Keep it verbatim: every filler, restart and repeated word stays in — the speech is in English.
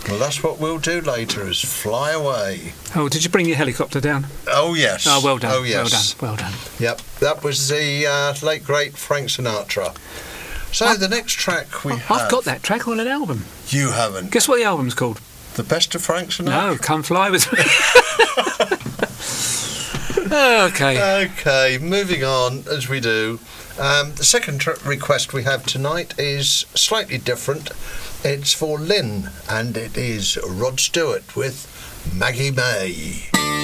Well, that's what we'll do later, is fly away. Oh, did you bring your helicopter down? Oh, yes. Oh, well done. Oh, yes. Well done. Well done. Yep, that was the uh, late, great Frank Sinatra. So, I, the next track we I've have... I've got that track on an album. You haven't? Guess what the album's called? The Best of Frank Sinatra? No, Come Fly With Me. Okay. Okay, moving on, as we do. Um, the second tr- request we have tonight is slightly different. It's for Lynn, and it is Rod Stewart with Maggie May.